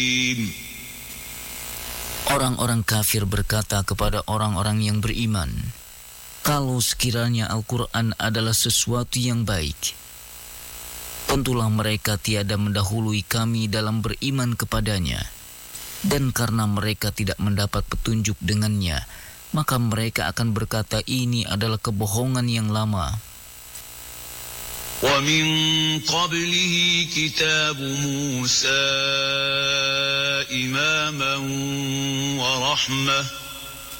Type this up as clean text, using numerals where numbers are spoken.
Orang-orang kafir berkata kepada orang-orang yang beriman, kalau sekiranya Al-Quran adalah sesuatu yang baik, tentulah mereka tiada mendahului kami dalam beriman kepadanya. Dan karena mereka tidak mendapat petunjuk dengannya, maka mereka akan berkata ini adalah kebohongan yang lama. وَمِن قَبْلِهِ كِتَابُ مُوسَى إِمَامًا وَرَحْمَةً